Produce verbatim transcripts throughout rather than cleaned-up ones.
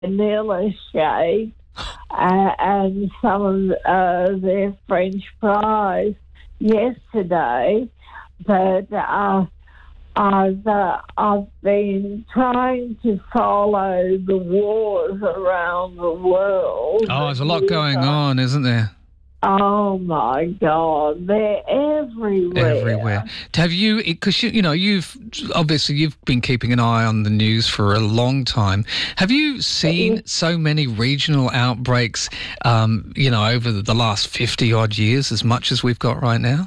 vanilla shake uh, and some of uh, their French fries yesterday, but uh, I've uh, I've been trying to follow the wars around the world. Oh, there's a lot going on, isn't there? Oh my God, they're everywhere. Everywhere. Have you? Because you, you know, you've obviously you've been keeping an eye on the news for a long time. Have you seen so many regional outbreaks? Um, you know, over the last fifty odd years, as much as we've got right now.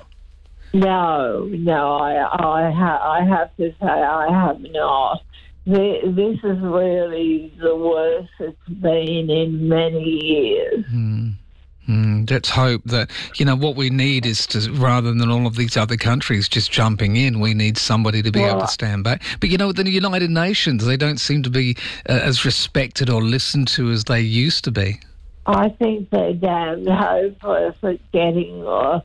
No, no, I, I, ha- I have to say I have not. This is really the worst it's been in many years. Mm. Mm, let's hope that, you know, what we need is to, rather than all of these other countries just jumping in, we need somebody to be well, able to stand back. But, you know, the United Nations, they don't seem to be uh, as respected or listened to as they used to be. I think they're damned hopeless at getting uh,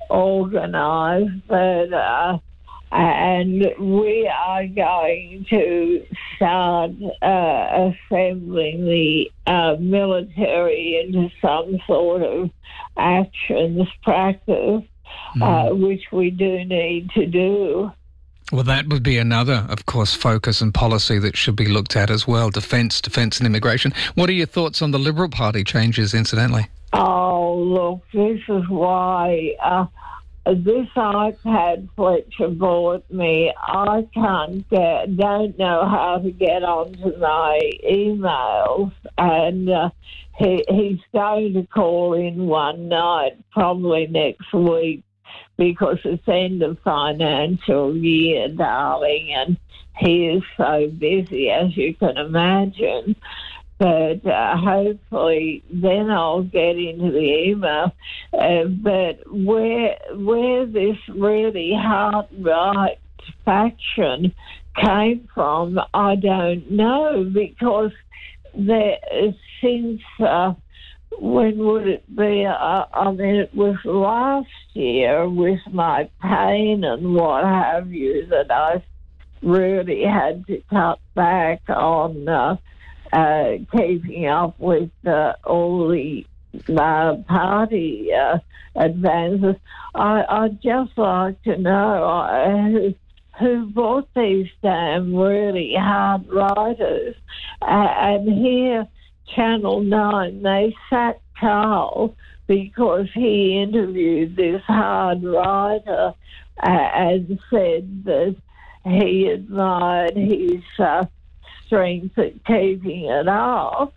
organised, but uh, and we are going to start uh, assembling the uh, military into some sort of actions practice, mm. uh, which we do need to do. Well, that would be another, of course, focus and policy that should be looked at as well, defence, defence and immigration. What are your thoughts on the Liberal Party changes, incidentally? Oh, look, this is why... Uh, This iPad Fletcher bought me. I can't get, don't know how to get onto my emails, and uh, he, he's going to call in one night, probably next week, because it's end of financial year, darling, and he is so busy, as you can imagine. But uh, hopefully then I'll get into the email. Uh, but where where this really hard-right faction came from, I don't know, because there, since, uh, when would it be? Uh, I mean, it was last year with my pain and what have you that I really had to cut back on... Uh, Uh, keeping up with uh, all the uh, party uh, advances. I, I'd just like to know uh, who, who bought these damn really hard writers. Uh, and here, Channel nine, they sacked Carl because he interviewed this hard writer uh, and said that he admired his... Uh, strength at keeping it off.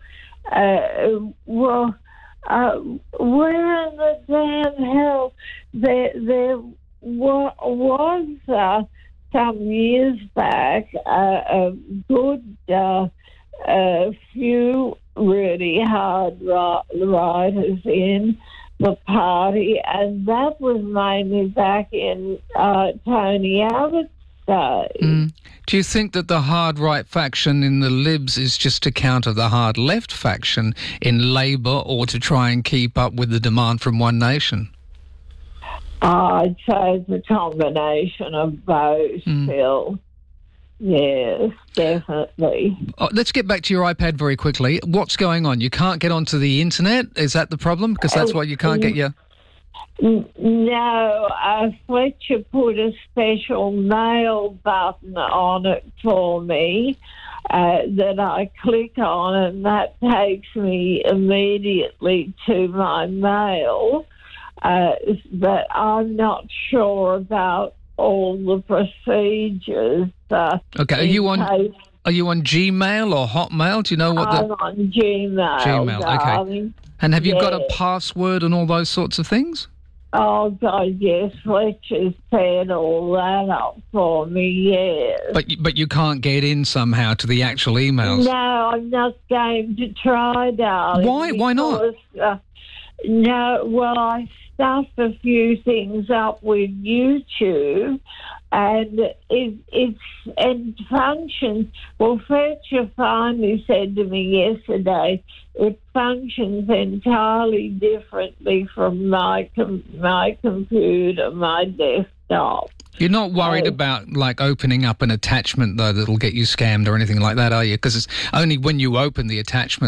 Uh, well, uh, where in the damn hell there, there wa- was uh, some years back uh, a good uh, uh, few really hard ri- writers in the party, and that was mainly back in uh, Tony Abbott's day. Mm. Do you think that the hard right faction in the Libs is just to counter the hard left faction in Labor, or to try and keep up with the demand from One Nation? I'd say it's a combination of both, mm. Phil. Yes, definitely. Oh, let's get back to your iPad very quickly. What's going on? You can't get onto the internet? Is that the problem? Because that's why you can't get your... No, uh, Fletcher put a special mail button on it for me uh, that I click on, and that takes me immediately to my mail. Uh, but I'm not sure about all the procedures. Uh, okay, are you on? Case... Are you on Gmail or Hotmail? Do you know what I'm the... on Gmail. Gmail, darling. Okay. And have you yes. got a password and all those sorts of things? Oh, God, yes. Fletcher's set all that up for me, yes. But you, but you can't get in somehow to the actual emails? No, I'm not going to try, darling. Why? Why not? Uh, no, well, I stuffed a few things up with YouTube, and it, it's and functions. Well, Fletcher finally said to me yesterday, it functions entirely differently from my com- my computer, my desktop. stopped. You're not worried I, about, like, opening up an attachment, though, that'll get you scammed or anything like that, are you? Because it's only when you open the attachment